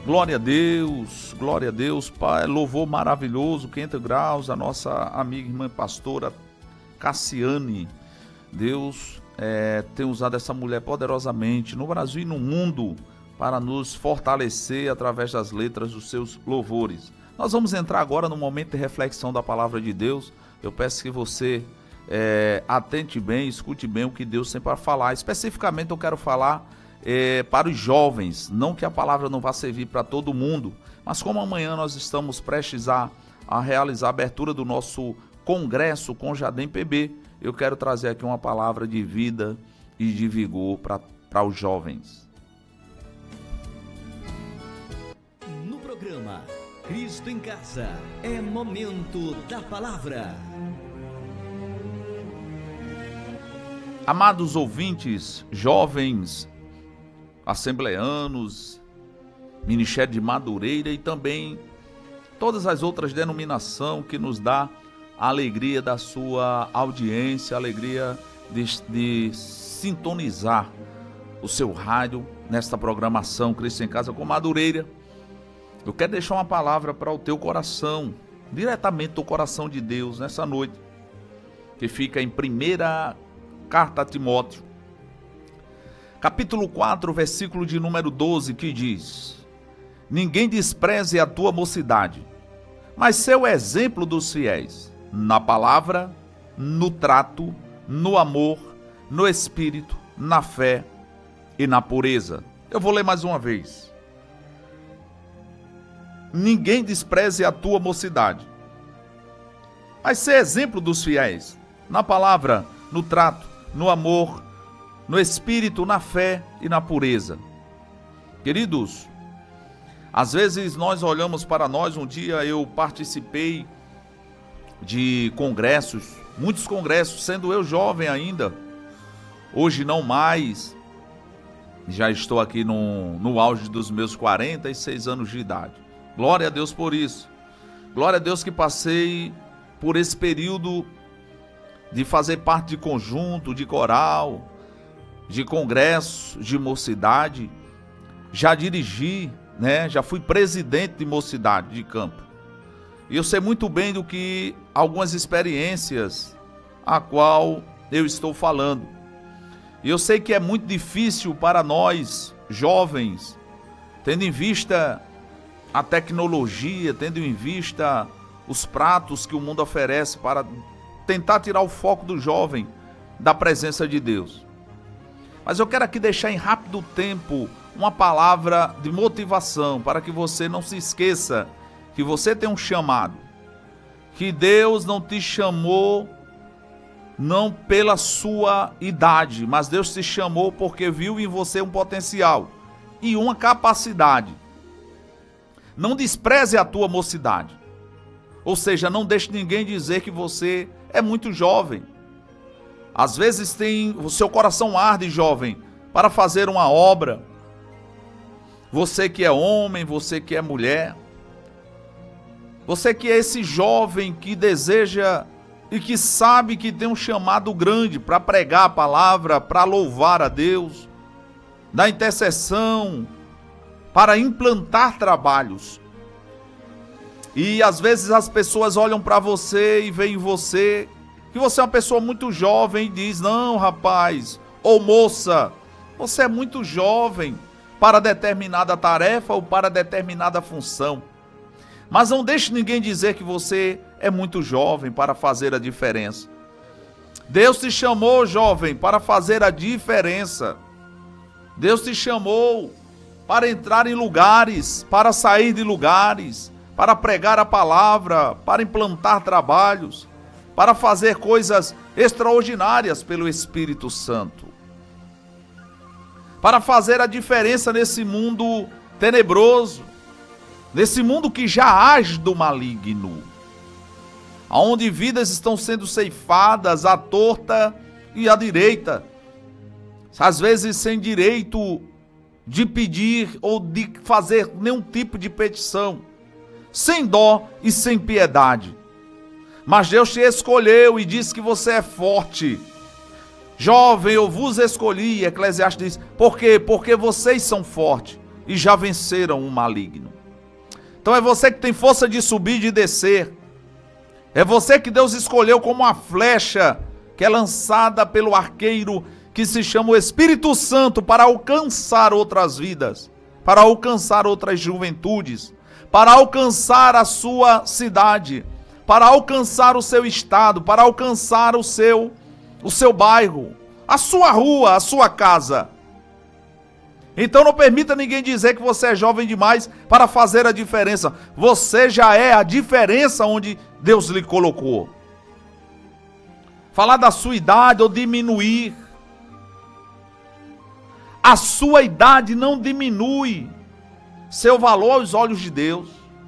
Glória a Deus, Pai, louvor maravilhoso, 500 graus, a nossa amiga irmã pastora Cassiane. Deus tem usado essa mulher poderosamente no Brasil e no mundo para nos fortalecer através das letras dos seus louvores. Nós vamos entrar agora no momento de reflexão da palavra de Deus. Eu peço que você atente bem, escute bem o que Deus tem para falar. Especificamente eu quero falar para os jovens, não que a palavra não vá servir para todo mundo, mas como amanhã nós estamos prestes a realizar a abertura do nosso congresso com Jardim PB, eu quero trazer aqui uma palavra de vida e de vigor para os jovens. No programa Cristo em Casa, é momento da palavra. Amados ouvintes, jovens, assembleanos, Ministério de Madureira e também todas as outras denominações que nos dá a alegria da sua audiência, a alegria de sintonizar o seu rádio nesta programação Cristo em Casa com Madureira. Eu quero deixar uma palavra para o teu coração, diretamente do coração de Deus nessa noite, que fica em 1ª Carta a Timóteo, capítulo 4, versículo de número 12, que diz: ninguém despreze a tua mocidade, mas ser o exemplo dos fiéis, na palavra, no trato, no amor, no espírito, na fé e na pureza. Eu vou ler mais uma vez. Ninguém despreze a tua mocidade, mas ser exemplo dos fiéis, na palavra, no trato, no amor, no espírito, na fé e na pureza. Queridos, às vezes nós olhamos para nós. Um dia eu participei de congressos, muitos congressos, sendo eu jovem ainda, hoje não mais, já estou aqui no auge dos meus 46 anos de idade. Glória a Deus por isso. Glória a Deus que passei por esse período de fazer parte de conjunto, de coral, de congresso, de mocidade. Já dirigi, já fui presidente de mocidade de campo. E eu sei muito bem do que algumas experiências a qual eu estou falando. E eu sei que é muito difícil para nós, jovens, tendo em vista a tecnologia, tendo em vista os pratos que o mundo oferece para tentar tirar o foco do jovem da presença de Deus. Mas eu quero aqui deixar em rápido tempo uma palavra de motivação para que você não se esqueça que você tem um chamado, que Deus não te chamou não pela sua idade, mas Deus te chamou porque viu em você um potencial e uma capacidade. Não despreze a tua mocidade, ou seja, não deixe ninguém dizer que você é muito jovem. Às vezes o seu coração arde, jovem, para fazer uma obra. Você que é homem, você que é mulher, você que é esse jovem que deseja e que sabe que tem um chamado grande para pregar a palavra, para louvar a Deus, da intercessão, para implantar trabalhos. E às vezes as pessoas olham para você e veem em você que você é uma pessoa muito jovem e diz: não, rapaz, ou moça, você é muito jovem para determinada tarefa ou para determinada função. Mas não deixe ninguém dizer que você é muito jovem para fazer a diferença. Deus te chamou, jovem, para fazer a diferença. Deus te chamou para entrar em lugares, para sair de lugares, para pregar a palavra, para implantar trabalhos, para fazer coisas extraordinárias pelo Espírito Santo, para fazer a diferença nesse mundo tenebroso, nesse mundo que já age do maligno, onde vidas estão sendo ceifadas à torta e à direita, às vezes sem direito de pedir ou de fazer nenhum tipo de petição, sem dó e sem piedade. Mas Deus te escolheu e disse que você é forte. Jovem, eu vos escolhi, Eclesiastes diz, por quê? Porque vocês são fortes. e já venceram o maligno. Então é você que tem força de subir e de descer. É você que Deus escolheu como uma flecha que é lançada pelo arqueiro que se chama o Espírito Santo para alcançar outras vidas, para alcançar outras juventudes, para alcançar a sua cidade, para alcançar o seu estado, para alcançar o seu bairro, a sua rua, a sua casa. Então não permita ninguém dizer que você é jovem demais para fazer a diferença. Você já é a diferença onde Deus lhe colocou. Falar da sua idade ou diminuir. A sua idade não diminui seu valor aos olhos de Deus.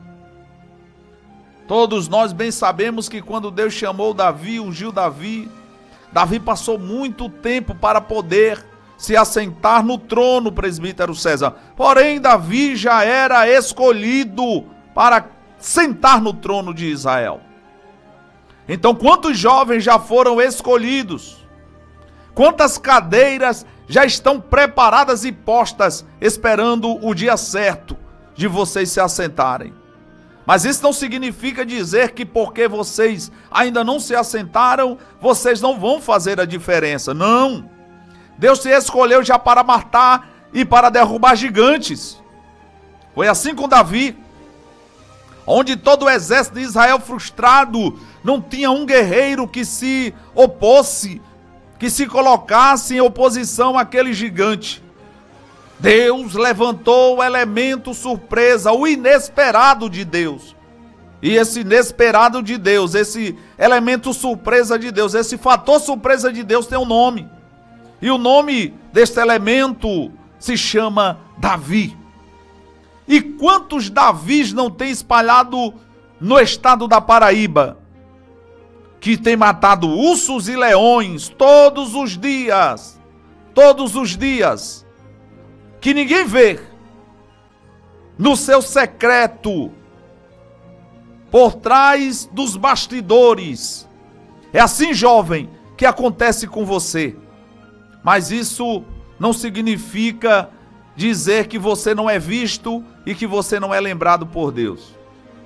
Todos nós bem sabemos que quando Deus chamou Davi, ungiu Davi, Davi passou muito tempo para poder se assentar no trono, presbítero César. Porém, Davi já era escolhido para sentar no trono de Israel. Então, quantos jovens já foram escolhidos? Quantas cadeiras já estão preparadas e postas, esperando o dia certo de vocês se assentarem? Mas isso não significa dizer que porque vocês ainda não se assentaram, vocês não vão fazer a diferença. Não! Deus te escolheu já para matar e para derrubar gigantes. Foi assim com Davi, onde todo o exército de Israel frustrado, não tinha um guerreiro que se opôsse, que se colocasse em oposição àquele gigante. Deus levantou o elemento surpresa, o inesperado de Deus. E esse inesperado de Deus, esse elemento surpresa de Deus, esse fator surpresa de Deus tem um nome. E o nome deste elemento se chama Davi. E quantos Davis não tem espalhado no estado da Paraíba? Que tem matado ursos e leões todos os dias. Todos os dias. Que ninguém vê. No seu secreto. Por trás dos bastidores. É assim, jovem, que acontece com você. Mas isso não significa dizer que você não é visto e que você não é lembrado por Deus.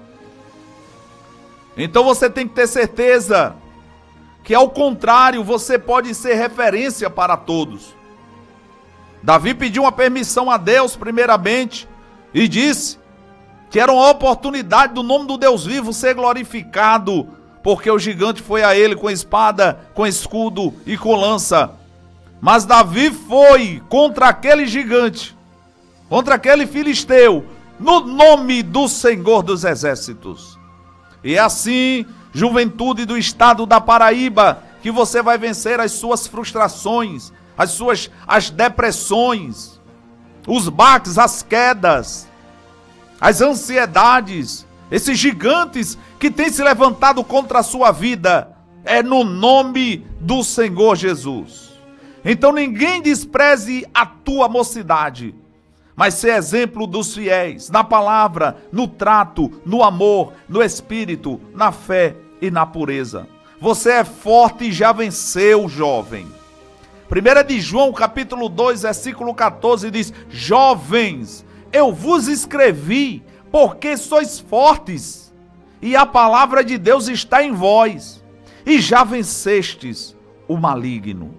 Então você tem que ter certeza que, ao contrário, você pode ser referência para todos. Davi pediu uma permissão a Deus, primeiramente, e disse que era uma oportunidade do nome do Deus vivo ser glorificado, porque o gigante foi a ele com espada, com escudo e com lança. Mas Davi foi contra aquele gigante, contra aquele filisteu, no nome do Senhor dos Exércitos. E é assim, juventude do estado da Paraíba, que você vai vencer as suas frustrações, as depressões, os baques, as quedas, as ansiedades, esses gigantes que têm se levantado contra a sua vida. É no nome do Senhor Jesus. Então ninguém despreze a tua mocidade, mas ser exemplo dos fiéis, na palavra, no trato, no amor, no espírito, na fé e na pureza. Você é forte e já venceu, jovem. 1 de João, capítulo 2, versículo 14, diz: jovens, eu vos escrevi porque sois fortes, e a palavra de Deus está em vós, e já vencestes o maligno.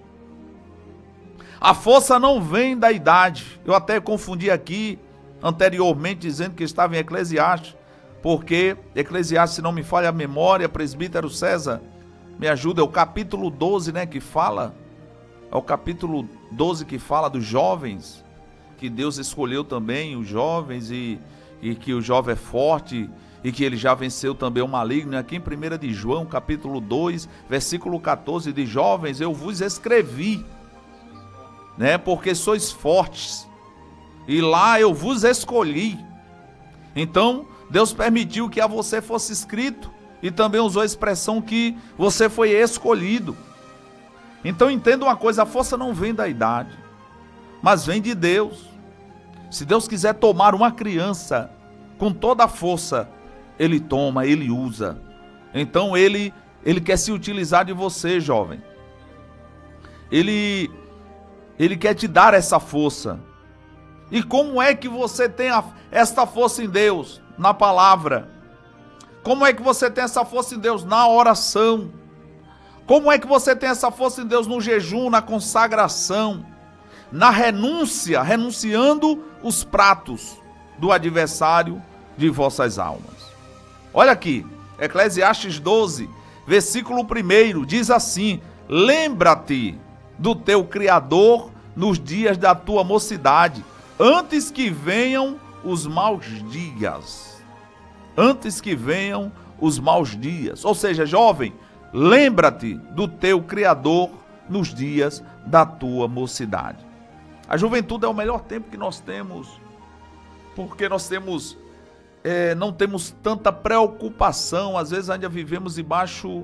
A força não vem da idade. Eu até confundi aqui anteriormente dizendo que estava em Eclesiastes, porque Eclesiastes, se não me falha a memória, presbítero César, me ajuda, é o capítulo 12, né, que fala, é o capítulo 12 que fala dos jovens, que Deus escolheu também os jovens e que o jovem é forte e que ele já venceu também o maligno. Aqui em 1 de João, capítulo 2, versículo 14, de jovens, eu vos escrevi, né, porque sois fortes, e lá eu vos escolhi. Então, Deus permitiu que a você fosse escrito, e também usou a expressão que você foi escolhido. Então entenda uma coisa, a força não vem da idade, mas vem de Deus. Se Deus quiser tomar uma criança com toda a força, Ele toma, Ele usa. Então Ele quer se utilizar de você, jovem. Ele quer te dar essa força. E como é que você tem esta força em Deus? Na palavra. Como é que você tem essa força em Deus? Na oração. Como é que você tem essa força em Deus? No jejum, na consagração, na renúncia, renunciando os pratos do adversário de vossas almas. Olha aqui, Eclesiastes 12, versículo 1, diz assim: lembra-te do teu Criador nos dias da tua mocidade, antes que venham os maus dias. Antes que venham os maus dias. Ou seja, jovem, lembra-te do teu Criador nos dias da tua mocidade. A juventude é o melhor tempo que nós temos, porque nós temos, não temos tanta preocupação. Às vezes ainda vivemos debaixo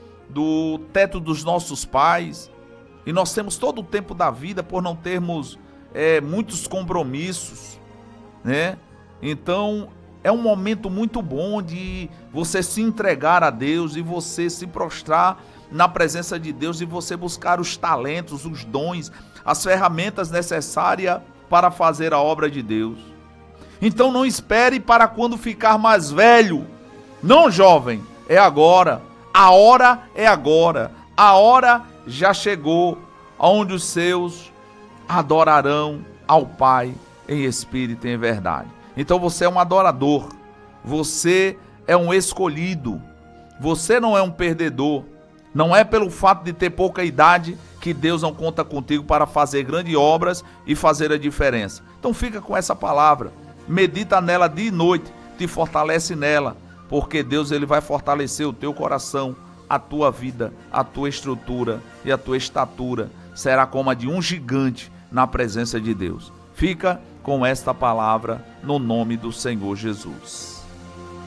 do teto dos nossos pais, e nós temos todo o tempo da vida por não termos muitos compromissos, né? Então é um momento muito bom de você se entregar a Deus e você se prostrar na presença de Deus e você buscar os talentos, os dons, as ferramentas necessárias para fazer a obra de Deus. Então não espere para quando ficar mais velho. Não, jovem, é agora. A hora é agora. A hora já chegou, onde os seus adorarão ao Pai em espírito e em verdade. Então você é um adorador, você é um escolhido, você não é um perdedor. Não é pelo fato de ter pouca idade que Deus não conta contigo para fazer grandes obras e fazer a diferença. Então fica com essa palavra, medita nela dia e noite, te fortalece nela, porque Deus ele vai fortalecer o teu coração, a tua vida, a tua estrutura e a tua estatura será como a de um gigante na presença de Deus. Fica com esta palavra no nome do Senhor Jesus.